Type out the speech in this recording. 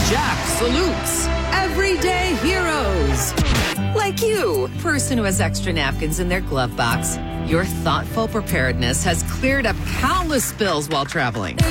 Jack salutes everyday heroes. Like you, person who has extra napkins in their glove box. Your thoughtful preparedness has cleared up countless spills while traveling.